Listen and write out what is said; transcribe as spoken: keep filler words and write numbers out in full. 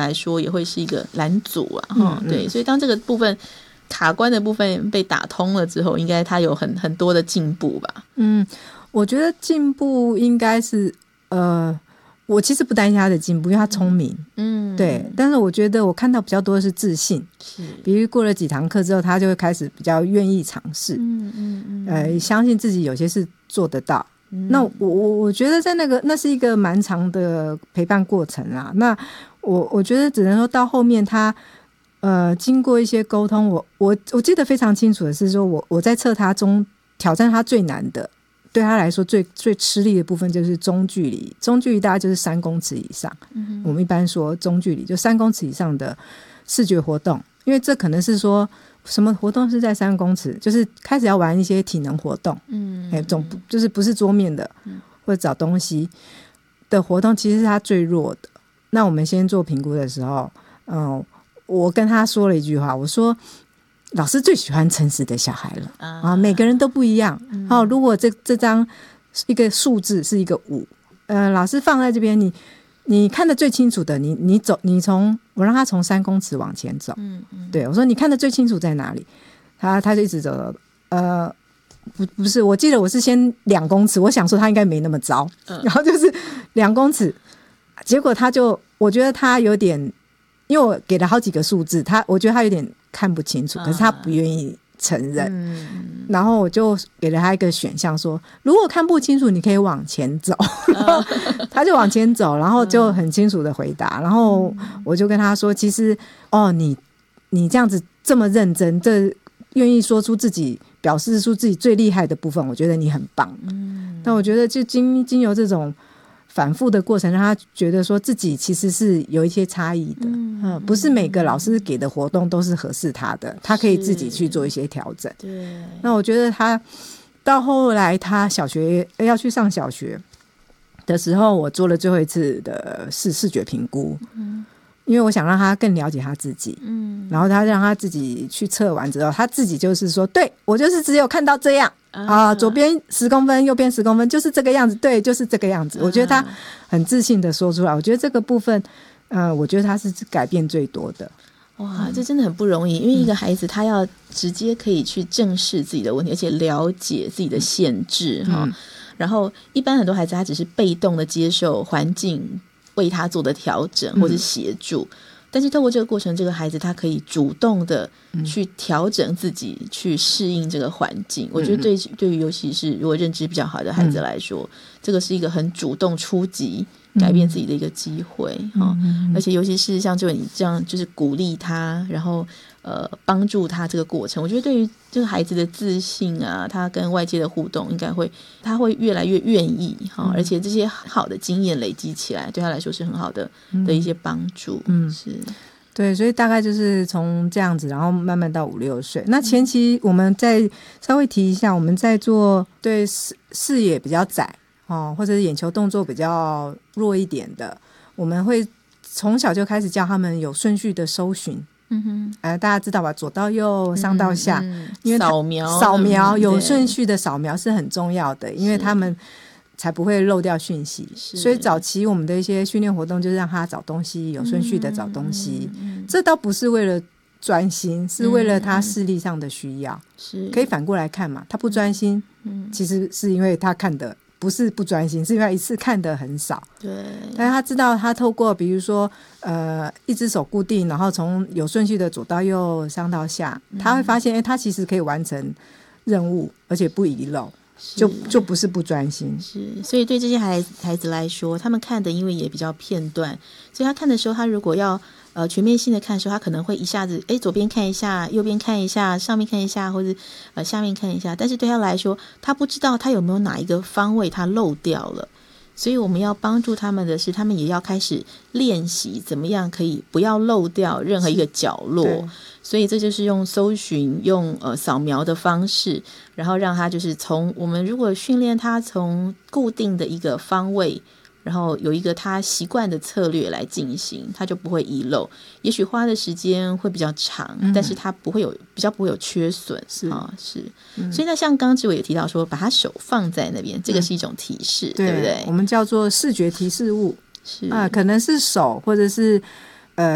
来说也会是一个拦阻啊。嗯嗯、对，所以当这个部分卡关的部分被打通了之后，应该他有很很多的进步吧。 嗯，我觉得进步应该是呃。我其实不担心他的进步，因为他聪明，嗯，对。但是我觉得我看到比较多的是自信，是。比如过了几堂课之后，他就会开始比较愿意尝试，嗯嗯嗯，呃，相信自己有些事做得到。嗯、那我我我觉得在那个那是一个蛮长的陪伴过程啊。那我我觉得只能说到后面他呃经过一些沟通，我我我记得非常清楚的是说我我在测他中挑战他最难的。对他来说最最吃力的部分就是中距离，中距离大概就是三公尺以上、嗯、我们一般说中距离就三公尺以上的视觉活动，因为这可能是说什么活动是在三公尺，就是开始要玩一些体能活动，嗯，欸、总就是不是桌面的、嗯、或者找东西的活动，其实是他最弱的。那我们先做评估的时候，嗯，我跟他说了一句话，我说老师最喜欢诚实的小孩了啊，每个人都不一样。嗯哦、如果这这张一个数字是一个五，呃，老师放在这边，你你看得最清楚的，你你走，你从我让他从三公尺往前走，嗯嗯，对我说你看得最清楚在哪里？他他就一直走走，呃，不不是，我记得我是先两公尺，我想说他应该没那么糟，嗯、然后就是两公尺，结果他就我觉得他有点，因为我给了好几个数字，他我觉得他有点看不清楚，可是他不愿意承认、嗯、然后我就给了他一个选项说如果看不清楚你可以往前走、嗯、他就往前走，然后就很清楚的回答，然后我就跟他说其实哦你你这样子这么认真，这愿意说出自己表示出自己最厉害的部分，我觉得你很棒、嗯、但我觉得就经经由这种反复的过程，让他觉得说自己其实是有一些差异的、嗯嗯、不是每个老师给的活动都是合适他的，他可以自己去做一些调整。对，那我觉得他到后来他小学要去上小学的时候，我做了最后一次的视视觉评估、嗯、因为我想让他更了解他自己、嗯、然后他让他自己去测完之后，他自己就是说对，我就是只有看到这样啊，左边十公分右边十公分就是这个样子，对，就是这个样子、啊、我觉得他很自信的说出来，我觉得这个部分呃，我觉得他是改变最多的。 哇，这真的很不容易，因为一个孩子他要直接可以去正视自己的问题，而且了解自己的限制、嗯哦、然后一般很多孩子他只是被动的接受环境为他做的调整或者协助、嗯，但是透过这个过程，这个孩子他可以主动的去调整自己、嗯、去适应这个环境。我觉得对对于尤其是如果认知比较好的孩子来说、嗯、这个是一个很主动出击改变自己的一个机会、嗯哦、而且尤其是像就你这样就是鼓励他，然后呃帮助他这个过程，我觉得对于这个孩子的自信啊，他跟外界的互动应该会他会越来越愿意、哦嗯、而且这些好的经验累积起来对他来说是很好的、嗯、的一些帮助。嗯，是对，所以大概就是从这样子然后慢慢到五六岁。那前期我们再稍微提一下，我们在做对视视野比较窄哦，或者是眼球动作比较弱一点的，我们会从小就开始教他们有顺序的搜寻。嗯哼，呃，大家知道吧？左到右，上到下，嗯嗯、因为扫描扫描有顺序的扫描是很重要的，因为他们才不会漏掉讯息。所以早期我们的一些训练活动就是让他找东西，有顺序的找东西。嗯嗯、这倒不是为了专心，是为了他视力上的需要。是、嗯、可以反过来看嘛？他不专心，嗯、其实是因为他看的。不是不专心，是因为他一次看的很少。对，但是他知道他透过比如说呃一只手固定，然后从有顺序的左到右上到下、嗯、他会发现、欸、他其实可以完成任务而且不遗漏，就就不是不专心。 是，所以对这些孩孩子来说，他们看的因为也比较片段，所以他看的时候，他如果要呃全面性的看的时候，他可能会一下子哎左边看一下，右边看一下，上面看一下，或者呃下面看一下，但是对他来说，他不知道他有没有哪一个方位他漏掉了。所以我们要帮助他们的是，他们也要开始练习怎么样可以不要漏掉任何一个角落。所以这就是用搜寻用呃扫描的方式，然后让他就是从我们如果训练他从固定的一个方位，然后有一个他习惯的策略来进行，他就不会遗漏。也许花的时间会比较长、嗯、但是他不会有比较不会有缺损。是、哦、是、嗯、所以那像刚刚志伟也提到说把他手放在那边，这个是一种提示、嗯、对, 对不对？ 我们叫做视觉提示物。是啊，可能是手或者是